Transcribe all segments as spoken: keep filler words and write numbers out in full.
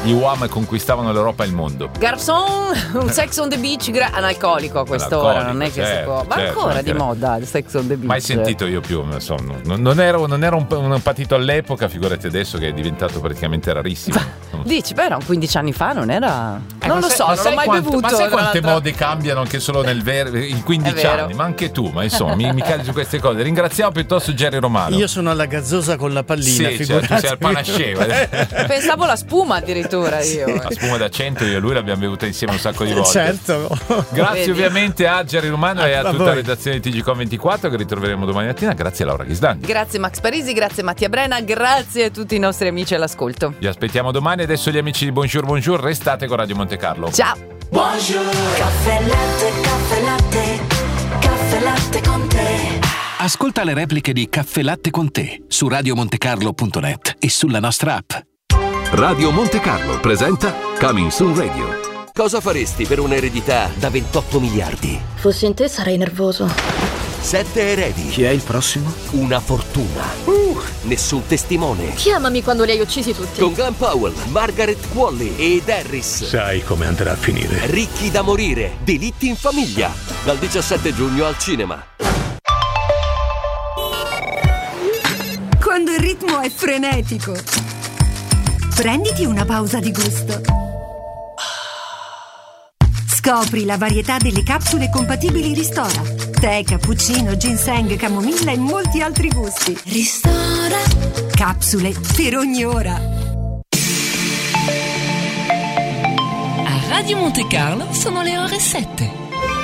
gli uomini conquistavano l'Europa e il mondo. Garçon, un Sex on the Beach gra- analcolico a quest'ora, non è che certo, si può. Ma certo, ancora di anche... moda il Sex on the Beach. Mai sentito io più, insomma, non, non ero, non ero un, un patito all'epoca, figurati adesso che è diventato praticamente rarissimo. Dici, beh, era quindici anni fa, non era. Eh, non lo sai, so, non l'ho mai quante, bevuto. Ma sai quante l'altra... mode cambiano anche solo nel ver- in quindici anni? Ma anche tu, ma insomma, mi, mi cadi su queste cose. Ringraziamo piuttosto Jerry Romano. Io sono alla gazzosa con la pallina, sì, cioè, tu sei al panasceva. Pensavo la spuma addirittura io. La spuma da cento io e lui l'abbiamo bevuta insieme un sacco di volte. Certo. Grazie Vedi? ovviamente a Jerry Romano e a, a tutta voi. la redazione di T G Com ventiquattro che ritroveremo domani mattina. Grazie a Laura Ghisdani. Grazie Max Parisi, grazie Mattia Brena, grazie a tutti i nostri amici all'ascolto. Vi aspettiamo domani. Adesso gli amici di Bonjour Bonjour, restate con Radio Monte Carlo. Ciao. Bonjour. Caffè latte, caffè latte, caffè latte con te. Ascolta le repliche di Caffè Latte con te su radio monte carlo punto net e sulla nostra app. Radio Monte Carlo presenta Coming Soon Radio. Cosa faresti per un'eredità da ventotto miliardi? Fossi in te sarei nervoso. Sette eredi. Chi è il prossimo? Una fortuna. Uh, nessun testimone. Chiamami quando li hai uccisi tutti. Con Glenn Powell, Margaret Qualley ed Harris. Sai come andrà a finire. Ricchi da morire. Delitti in famiglia. Dal diciassette giugno al cinema. Quando il ritmo è frenetico, prenditi una pausa di gusto. Scopri la varietà delle capsule compatibili Ristora. Tè, cappuccino, ginseng, camomilla e molti altri gusti. Ristora. Capsule per ogni ora. A Radio Monte Carlo sono le ore sette.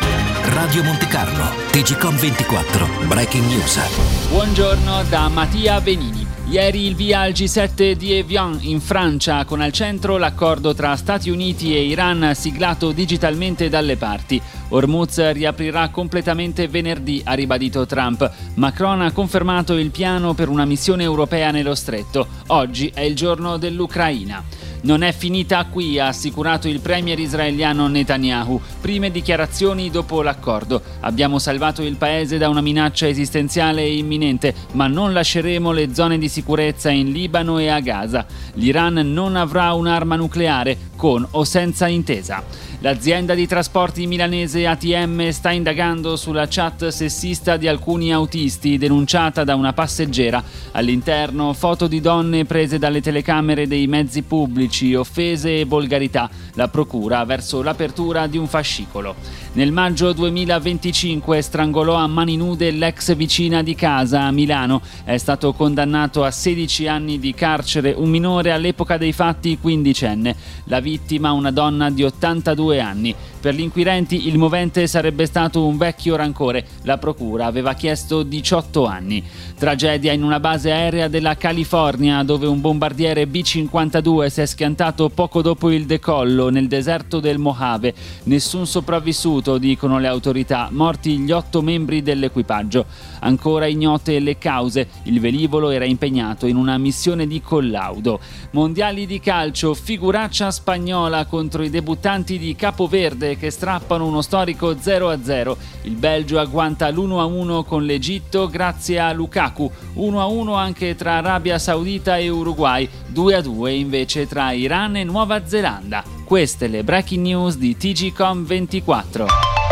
Radio Monte Carlo, T G Com ventiquattro, Breaking News. Buongiorno da Mattia Benini. Ieri il via al G sette di Evian in Francia, con al centro l'accordo tra Stati Uniti e Iran siglato digitalmente dalle parti. Hormuz riaprirà completamente venerdì, ha ribadito Trump. Macron ha confermato il piano per una missione europea nello stretto. Oggi è il giorno dell'Ucraina. Non è finita qui, ha assicurato il premier israeliano Netanyahu. Prime dichiarazioni dopo l'accordo. Abbiamo salvato il paese da una minaccia esistenziale e imminente, ma non lasceremo le zone di sicurezza in Libano e a Gaza. L'Iran non avrà un'arma nucleare, con o senza intesa. L'azienda di trasporti milanese A T M sta indagando sulla chat sessista di alcuni autisti denunciata da una passeggera. All'interno foto di donne prese dalle telecamere dei mezzi pubblici, offese e volgarità. La procura verso l'apertura di un fascicolo. Nel maggio duemilaventicinque strangolò a mani nude l'ex vicina di casa a Milano. È stato condannato a sedici anni di carcere un minore all'epoca dei fatti quindicenne. La vittima una donna di ottantadue anni. Per gli inquirenti il movente sarebbe stato un vecchio rancore. La procura aveva chiesto diciotto anni. Tragedia in una base aerea della California, dove un bombardiere B cinquantadue si è schiantato poco dopo il decollo nel deserto del Mojave. Nessun sopravvissuto, dicono le autorità, morti gli otto membri dell'equipaggio. Ancora ignote le cause. Il velivolo era impegnato in una missione di collaudo. Mondiali di calcio, figuraccia spagnola contro i debuttanti di Capoverde che strappano uno storico zero a zero. Il Belgio agguanta l'uno a uno con l'Egitto grazie a Lukaku, uno a uno anche tra Arabia Saudita e Uruguay, due a due invece tra Iran e Nuova Zelanda. Queste le breaking news di T G Com ventiquattro.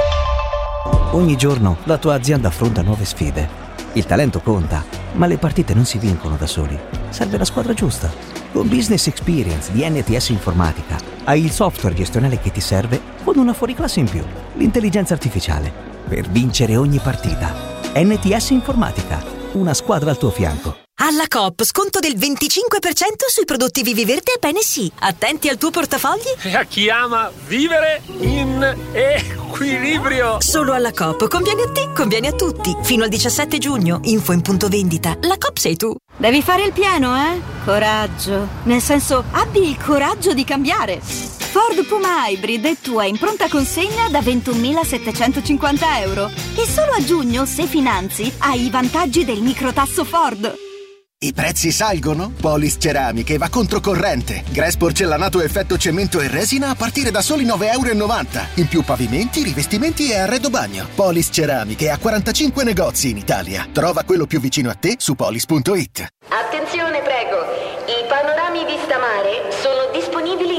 Ogni giorno la tua azienda affronta nuove sfide. Il talento conta, ma le partite non si vincono da soli. Serve la squadra giusta. Con Business Experience di N T S Informatica hai il software gestionale che ti serve con una fuoriclasse in più, l'intelligenza artificiale, per vincere ogni partita. N T S Informatica, una squadra al tuo fianco. Alla Coop, sconto del venticinque per cento sui prodotti Viviverde e Bene Sì. Attenti al tuo portafogli. E a chi ama vivere in equilibrio. Solo alla Coop, conviene a te, conviene a tutti. Fino al diciassette giugno, info in punto vendita. La Coop sei tu. Devi fare il pieno, eh? Coraggio. Nel senso, abbi il coraggio di cambiare. Ford Puma Hybrid è tua in pronta consegna da ventunomilasettecentocinquanta euro. E solo a giugno, se finanzi, hai i vantaggi del microtasso Ford. I prezzi salgono? Polis Ceramiche va controcorrente. Grass porcellanato effetto cemento e resina a partire da soli nove virgola novanta euro. In più pavimenti, rivestimenti e arredo bagno. Polis Ceramiche ha quarantacinque negozi in Italia. Trova quello più vicino a te su polis punto it. Attenzione, prego. I panorami vista mare sono disponibili